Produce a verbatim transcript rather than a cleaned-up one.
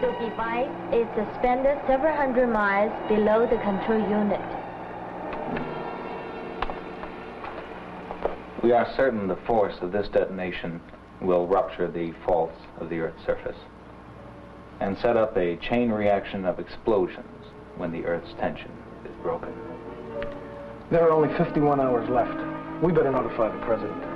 The device is suspended several hundred miles below the control unit. We are certain the force of this detonation will rupture the faults of the Earth's surface and set up a chain reaction of explosions when the Earth's tension is broken. There are only fifty-one hours left. We better notify the President.